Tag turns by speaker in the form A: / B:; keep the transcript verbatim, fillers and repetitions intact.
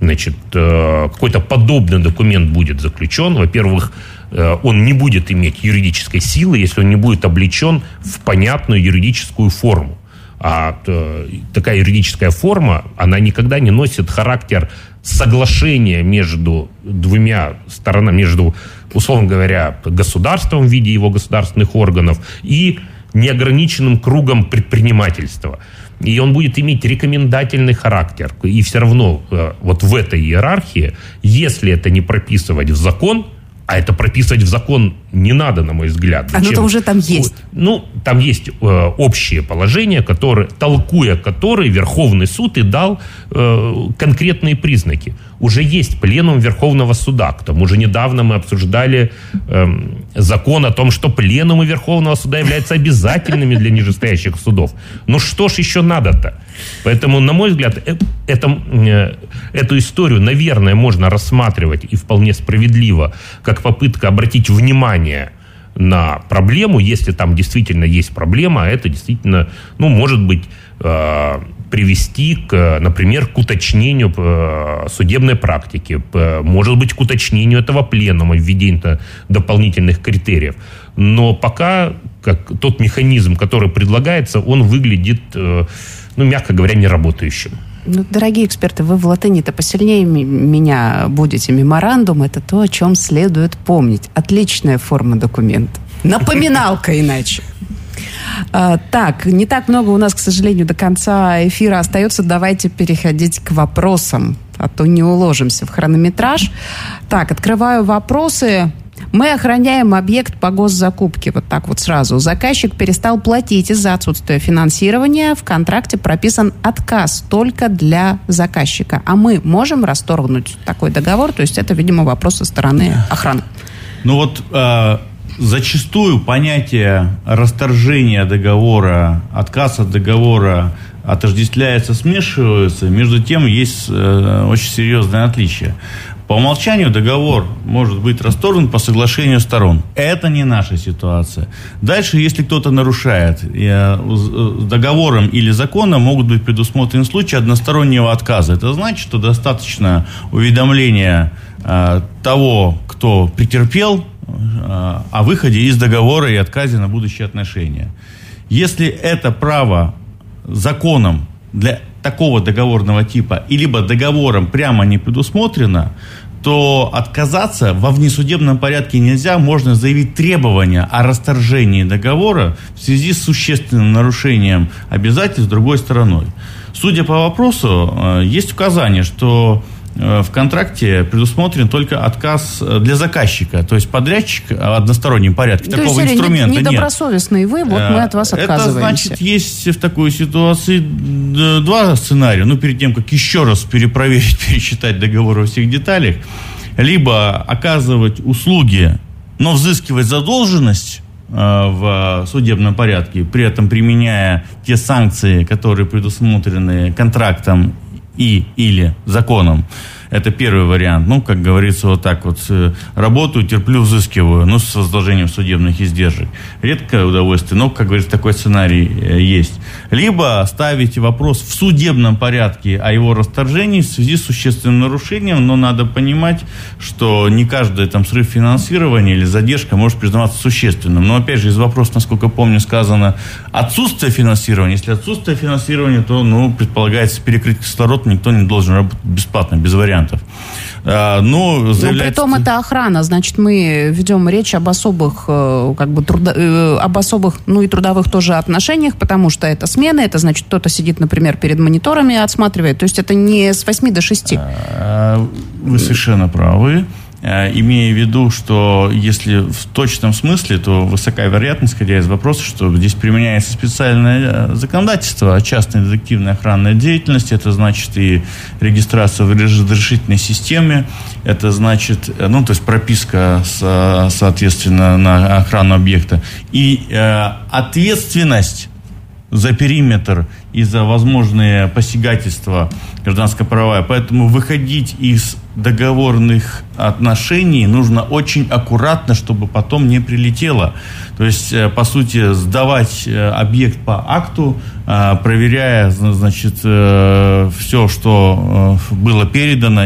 A: значит, какой-то подобный документ будет заключен, во-первых, он не будет иметь юридической силы, если он не будет облечен в понятную юридическую форму. А такая юридическая форма, она никогда не носит характер соглашения между двумя сторонами, между, условно говоря, государством в виде его государственных органов и неограниченным кругом предпринимательства. И он будет иметь рекомендательный характер. И все равно вот в этой иерархии, если это не прописывать в закон, а это прописывать в закон не надо, на мой взгляд.
B: Оно-то уже там есть.
A: Ну, там есть э, общие положения, которые, толкуя которые Верховный суд и дал э, конкретные признаки. Уже есть пленум Верховного суда. К тому же недавно мы обсуждали э, закон о том, что пленумы Верховного суда являются обязательными для нижестоящих судов. Ну что ж еще надо-то? Поэтому, на мой взгляд, э, это, э, эту историю, наверное, можно рассматривать и вполне справедливо, как попытка обратить внимание на проблему, если там действительно есть проблема, это действительно, ну, может быть, э, привести, к, например, к уточнению э, судебной практики, э, может быть, к уточнению этого пленума, введению дополнительных критериев. Но пока как, тот механизм, который предлагается, он выглядит, э, ну, мягко говоря, неработающим.
B: Ну, дорогие эксперты, вы в латыни-то посильнее меня будете. Меморандум – это то, о чем следует помнить. Отличная форма документа. Напоминалка иначе. А, так, не так много у нас, к сожалению, до конца эфира остается. Давайте переходить к вопросам, а то не уложимся в хронометраж. Так, открываю вопросы. Мы охраняем объект по госзакупке. Вот так вот сразу. Заказчик перестал платить из-за отсутствия финансирования. В контракте прописан отказ только для заказчика. А мы можем расторгнуть такой договор? То есть это, видимо, вопрос со стороны охраны.
C: Ну вот э, зачастую понятие расторжения договора, отказ от договора отождествляется, смешивается. Между тем есть э, очень серьезное отличие. По умолчанию договор может быть расторгнут по соглашению сторон. Это не наша ситуация. Дальше, если кто-то нарушает, с договором или законом могут быть предусмотрены случаи одностороннего отказа. Это значит, что достаточно уведомления того, кто претерпел, о выходе из договора и отказе на будущие отношения. Если это право законом для такого договорного типа и либо договором прямо не предусмотрено, то отказаться во внесудебном порядке нельзя. Можно заявить требования о расторжении договора в связи с существенным нарушением обязательств другой стороной. Судя по вопросу, есть указание, что в контракте предусмотрен только отказ для заказчика, то есть подрядчик в одностороннем порядке. То такого инструмента нет.
B: Недобросовестные вы, вот мы от вас отказываемся.
C: Это значит, есть в такой ситуации два сценария. Ну, перед тем, как еще раз перепроверить, пересчитать договор во всех деталях, либо оказывать услуги, но взыскивать задолженность в судебном порядке, при этом применяя те санкции, которые предусмотрены контрактом и или законом. Это первый вариант. Ну, как говорится, вот так вот. Работаю, терплю, взыскиваю. Ну, с возложением судебных издержек. Редкое удовольствие, но, как говорится, такой сценарий есть. Либо ставить вопрос в судебном порядке о его расторжении в связи с существенным нарушением, но надо понимать, что не каждый там срыв финансирования или задержка может признаваться существенным. Но, опять же, из вопроса, насколько помню, сказано отсутствие финансирования. Если отсутствие финансирования, то, ну, предполагается перекрыть кислород, никто не должен работать бесплатно, без вариантов. А, но заявляется...
B: Но при том это охрана, значит, мы ведем речь об особых, как бы, трудо... об особых, ну и трудовых тоже отношениях, потому что это смены, это значит, кто-то сидит, например, перед мониторами, отсматривает, то есть это не с восьми до шести.
C: Вы совершенно правы. Имея в виду, что если в точном смысле, то высока вероятность, исходя из вопроса, что здесь применяется специальное законодательство о частной детективной охранной деятельности. Это значит и регистрация в разрешительной системе, это значит, ну, то есть прописка, с, соответственно, на охрану объекта, и э, ответственность за периметр и за возможные посягательства гражданско-правовые. Поэтому выходить из договорных отношений нужно очень аккуратно, чтобы потом не прилетело. То есть, по сути, сдавать объект по акту, проверяя, значит, все, что было передано,